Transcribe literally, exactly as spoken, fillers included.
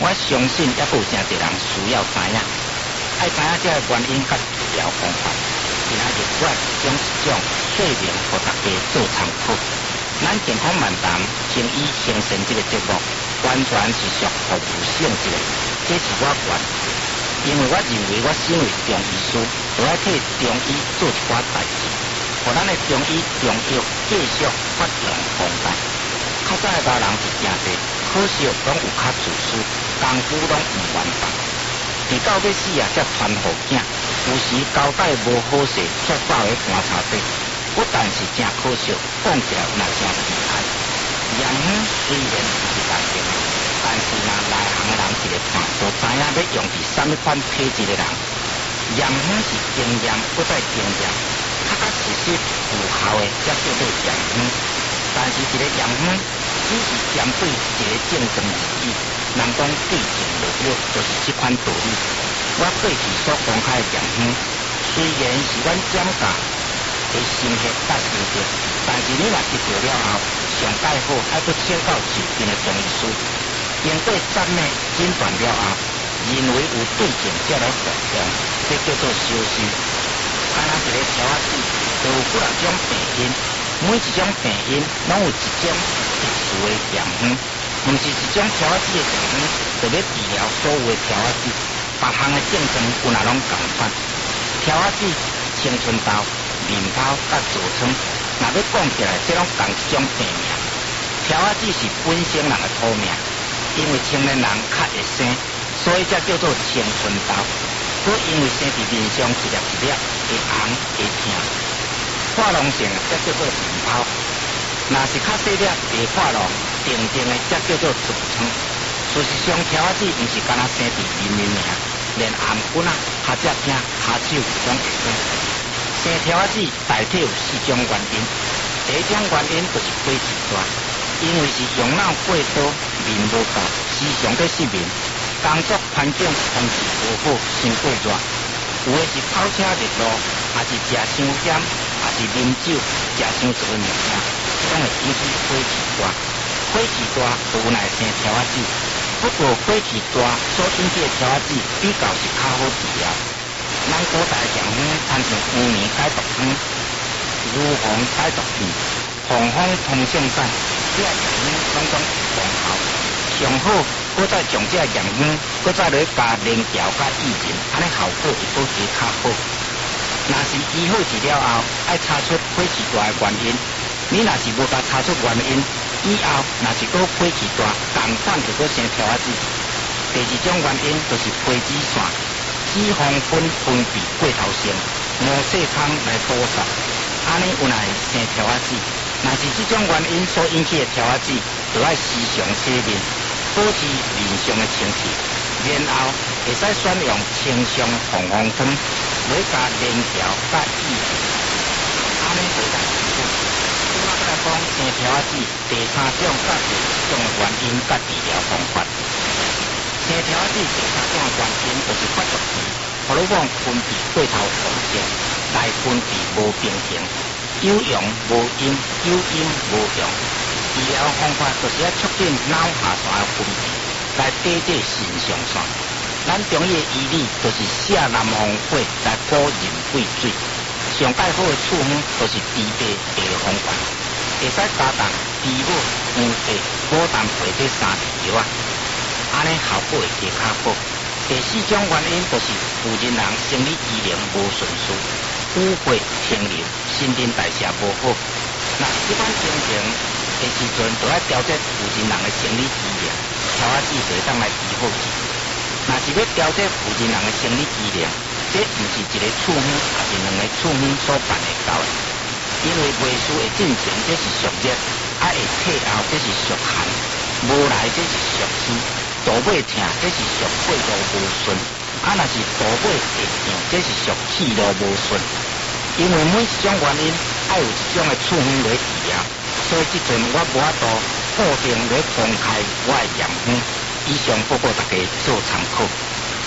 相信也有真侪人需要知影，爱知影这个原因甲治疗方法。今仔日我提供一种说明，互大家做参考。咱健康漫谈生医生神这个节目，完全是属服务性质的，这是我愿。因为我认为我身为中医师，就要替中医做一寡代志，互咱的中医中药继续发扬光大。较早的老人是真济，可惜拢有较自私，功夫拢唔完备。直到要死啊，才传互囝，有时交代无好势，却放喺棺材底，不但是真可惜，讲起来嘛真悲哀。盐香虽然是人用，但是若内行的人一个看，就知影要用伫什么款体质的人。盐香是经验，不再经验，较较事实有效的，才叫做盐香。但是一个盐香，只是针对一个症状而已。人讲对症落药，就是这款道理。我过去所公开的盐香，虽然是阮减价的心血甲心血，但是你若接受了后，上介好爱搁请教就近的中医师，经过诊脉诊断了后，认为有对症才来服用，这叫做修饰。敢若一个条仔子，就有几啊种病因，每一种病因拢有一种特殊的盐香。毋是一种条仔子的盐香，就要治疗所有的条仔子，别项的症状有哪拢共款。条仔子、青春痘、面泡甲痤疮，若要讲起来，这拢同一种病名。条仔子是本省人的土名，因为青年人较会生，所以才叫做青春痘。佮因为生伫面上一粒一粒会红会痛，化脓性才叫做面泡。若是较细粒袂化脓，定定的才叫做痤疮。事实上，条仔子毋是干那生伫面面尔，连颔棍啊、骹只疼、骹手拢会生。生条仔子大体有四种原因。第一种原因就是火气大，因为是用脑过多，面无够，时常在失眠，工作环境空气无好，伤过热。有的是跑车热路，也是食伤咸，也是啉酒食伤多物件，拢会引起火气大。火气大无奈生条仔子，不过火气大所引起的条仔子比较是较好治疗。咱古代盐香参像乌棉解毒汤、乳红解毒片、红枫通性散，这盐香拢总有功效。上好，搁再将这盐香，搁再来加菱条甲薏仁，安尼效果会搁加较好。若是医好治疗后，爱查出火气大的原因。你若是无甲查出原因，以后若是搁火气大，同款就搁生条仔子。第二种原因就是皮脂腺、脂肪分分泌过头性，无细康来补偿，安尼有哪会生条仔子？若是这种原因所引起的条仔子，就要时常洗面，保持面上的清气，然后会使选用清香红红汤，来加菱条甲薏仁，安尼就当治好。我来讲生条仔子第三种甲第四种的原因甲治疗方法。生条仔子第三种的原因就是发作期，荷尔蒙分泌过头旺盛，内分泌无平衡，有用无用，有用无用。治疗方法就是要促进脑下腺的分泌，来抵制肾上腺。咱中医的医理就是下南风火来补人贵水，上介好的处方就是猪皮下风丸，会使加重猪母、牛皮、牡丹皮这三味药啊，安尼效果会加较好。第四种原因就是有人人生理机能无顺序，污血停留，新陈代谢无好。那这款情形的时阵，就要调节有人人的生理机能，条仔子就会当来治好去。若是要调节有人人的生理机能，这毋是一个处方，也是两个处方所办会到的。因为袂输的进前，这是属热；啊会退后，这是属寒；无来，这是属湿；肚尾痛，这是属血路无顺；啊，若是肚尾会痛，这是属气路无顺。因为每一种原因，爱有一种的处方来治疗，所以即阵我无法度固定来公开我的验方。以上报告大家做参考。